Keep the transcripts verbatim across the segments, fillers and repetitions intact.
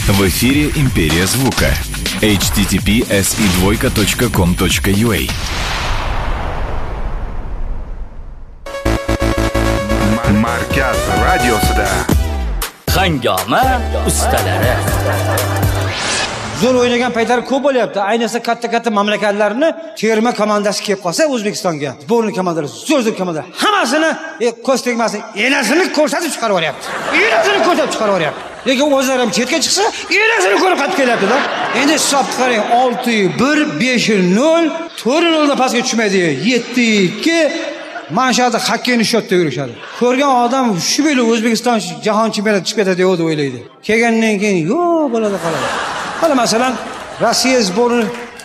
В эфире «Империя звука». эйч ти ти пи эс и двойка точка ком точка ю а. Markaz radiosida Hangoma ustalari. Zo'r o'ynagan paytlari ko'p bo'lyapti. Ayniqsa katta-katta mamlakatlarni terma komandasi kelib qolsa O'zbekistonga, sborniy komandalari, zo'r-zo'r komandalar hammasini e, ko'z tegmasin, enasini ko'rsatib chiqarib yuboryapti. Enasini ko'rsatib chiqarib yuboryapti. Lekin o'zlari ham chetga chiqsa, enasini ko'rib qaytib kelyapti-da. Endi hisob qarang, olti bir, besh nol, to'rt nol da pastga tushmaydi. yetti ikki Manshada xokkeyni shotda yurishadi. Ko'rgan odam shu bilan O'zbekiston jahon chempionati chiqib ketadi deb o'ylaydi. Kelgandan keyin yo'q bo'ladi qoladi. Mana masalan, Rossiya sborni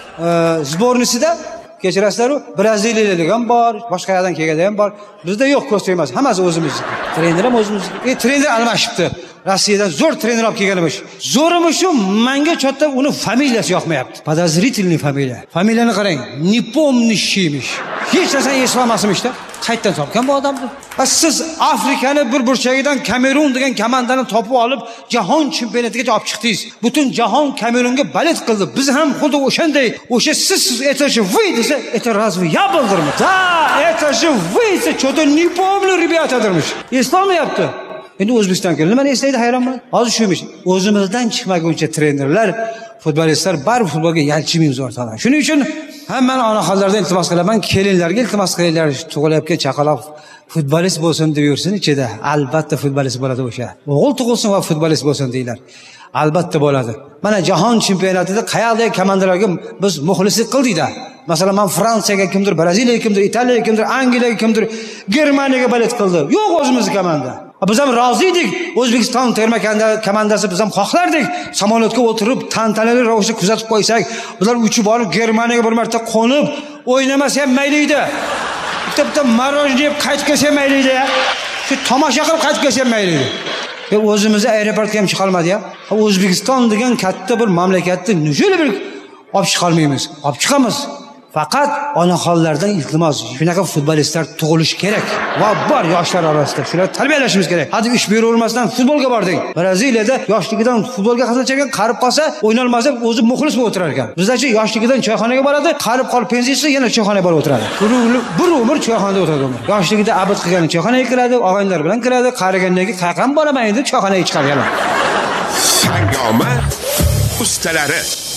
sbornisida kechirasizlar, Braziliyalik ham bor, boshqa yerdan kelganlar ham bor. Bizda yo'q, ko'z tegmas. Hammasi o'zimizniki. Trener ham o'zimizniki. E trener almashibdi. Rossiyadan zo'r trener olib kelganimiz. Zo'rimi shu, menga chotda uni familiyasi yoqmayapti. Подозрительный familiya. Familiyani qarang, не помнящийmish. Hech narsani eslolmasmishda. Qayerdan topgan bu odamni? Siz Afrikani bir burchagidan Kamerun degan komandani topib olib, jahon chempionatiga olib chiqdingiz. Butun jahon Kamerunga balet qildi. Biz ham xuddi o'shanday, o'sha siz siz это же вы desa, это разве я bo'ldirmi? Da, это же вы, что-то не помню, ребята dermish. Eslolmayapti. Endi O'zbekiston keldi. Mana eslaydi, hayronman. Hozir shuymish. O'zimizdan chiqmaguncha trenerlar, futbolistlar bar futbolga yalchimimiz o'rtalar. Shuning uchun hammani onaxonlardan iltimos qilaman, kelinlarga iltimos qilinglar, tug'ilayotgan chaqaloq futbolist bo'lsin deb yursin ichida. Albatta futbolist bo'ladi o'sha. O'g'il tug'ilsin va futbolist bo'lsin deylar. Albatta bo'ladi. Mana jahon chempionatida qayerda komandalarga biz muxlislik qildik-da. Masalan, men Fransiyaga kimdir, Braziliyaga kimdir, Italiyaga kimdir, Angliyaga kimdir, Germaniyaga balet qildi. Yo'q, o'zimizning komanda. Biz ham rozi edik. O'zbekiston terma komandasi biz ham xohlardik. Samolyotga o'tirib, tantanali ravishda kuzatib qo'ysak, ular uchib borib Germaniyaga bir marta qo'nib, o'ynamasa ham mayli edi. Bitta-bitta maroj deb qaytib kelsa ham mayli edi. Shu tomosha qilib qaytib kelsa ham mayli edi. E o'zimizni aeroportga ham chiqa olmadi-ya. O'zbekiston degan katta bir mamlakatni nechun bir olib chiqa olmaymiz? Olib chiqamiz. Faqat onaxonlardan iltimos, shunaqa futbolistlar tug'ilish kerak va bor yoshlar orasida. Shularni tarbiyalashimiz kerak. Hadi ish beravermasdan futbolga bordik. Braziliyada yoshligidan futbolga qatnashgan, qarib qolsa, o'ynolmasa o'zi muxlis bo'lib o'tirar ekan. Bizdachi yoshligidan choyxonaga boradi, qarib qolib pensiyasi yana choyxonaga borib o'tiradi. Bir umr choyxonada o'tiradi. Yoshligida abad qilgan choyxonaga kiradi, og'aynilar bilan kiradi, qarigandan keyin qayerga boraman endi choyxonaga chiqargan. Hangoma ustalari.